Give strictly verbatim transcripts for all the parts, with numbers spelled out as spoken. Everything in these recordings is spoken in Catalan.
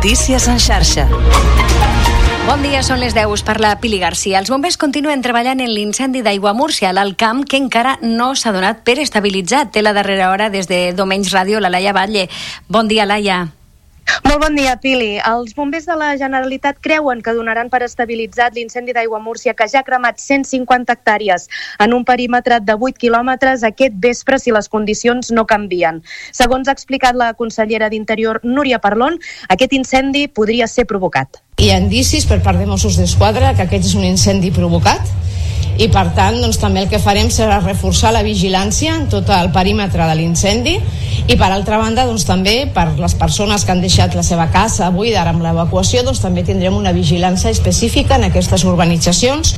Notícies en xarxa. Bon dia, són les deu, parla Pili Garcia. Els bombers continuen treballant en l'incendi d'Aigua Múrcia, a l'Alt Camp, que encara no s'ha donat per estabilitzat. Té la darrera hora des de Domenys Ràdio, la Laia Batlle. Bon dia, Laia. Molt bon dia, Pili. Els bombers de la Generalitat creuen que donaran per estabilitzat l'incendi d'Aigua Múrcia, que ja ha cremat cent cinquanta hectàrees en un perímetre de vuit quilòmetres aquest vespre si les condicions no canvien. Segons ha explicat la consellera d'Interior, Núria Parlon, aquest incendi podria ser provocat. Hi ha indicis per part de Mossos d'Esquadra que aquest és un incendi provocat i per tant doncs, també el que farem serà reforçar la vigilància en tot el perímetre de l'incendi i per altra banda doncs, també per les persones que han deixat la seva casa buida amb l'evacuació doncs, també tindrem una vigilància específica en aquestes urbanitzacions.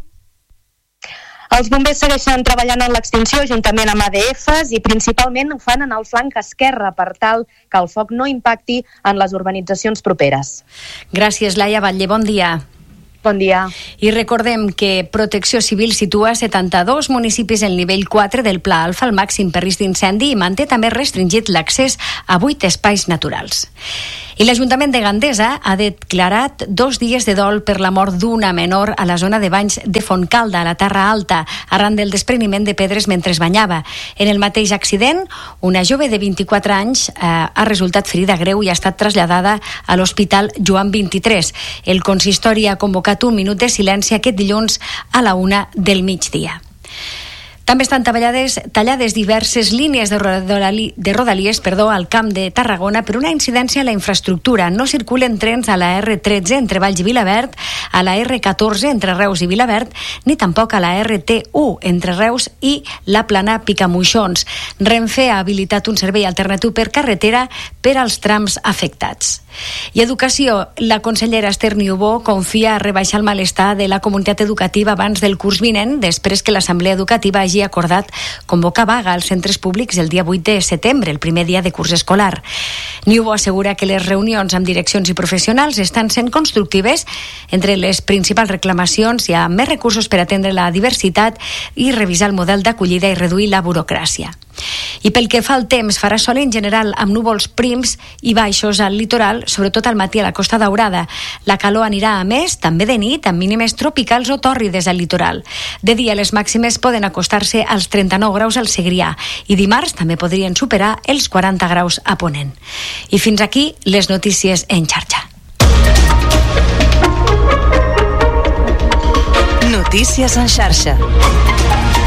Els bombers segueixen treballant en l'extinció juntament amb A D Fs i principalment ho fan en el flanc esquerre per tal que el foc no impacti en les urbanitzacions properes. Gràcies, Laia Batlle. Bon dia. Bon dia. I recordem que Protecció Civil situa setanta-dos municipis en nivell quatre del Pla Alfa, el màxim per risc d'incendi, i manté també restringit l'accés a vuit espais naturals. I l'Ajuntament de Gandesa ha declarat dos dies de dol per la mort d'una menor a la zona de banys de Fontcalda, a la Terra Alta, arran del despreniment de pedres mentre es banyava. En el mateix accident, una jove de vint-i-quatre anys eh, ha resultat ferida greu i ha estat traslladada a l'Hospital Joan vint-i-tres. El consistori ha convocat un minut de silenci aquest dilluns a la una del migdia. També estan tallades, tallades diverses línies de, rodali, de rodalies perdó, al Camp de Tarragona per una incidència a la infraestructura. No circulen trens a la erre tretze entre Valls i Vilaverd, a la erre catorze entre Reus i Vilaverd, ni tampoc a la erre te u entre Reus i la Plana Picamoixons. Renfe ha habilitat un servei alternatiu per carretera per als trams afectats. I Educació, la consellera Esther Niubó confia a rebaixar el malestar de la comunitat educativa abans del curs vinent, després que l'Assemblea Educativa hagi acordat convocar vaga als centres públics el dia vuit de setembre, el primer dia de curs escolar. Niubó assegura que les reunions amb direccions i professionals estan sent constructives. Entre les principals reclamacions hi ha més recursos per atendre la diversitat i revisar el model d'acollida i reduir la burocràcia. I pel que fa al temps, farà sol en general amb núvols prims i baixos al litoral, sobretot al matí a la Costa Daurada. La calor anirà a més, també de nit, amb mínimes tropicals o tòrrides al litoral. De dia, les màximes poden acostar-se als trenta-nou graus al Segrià i dimarts també podrien superar els quaranta graus a Ponent. I fins aquí les notícies en xarxa. Notícies en xarxa.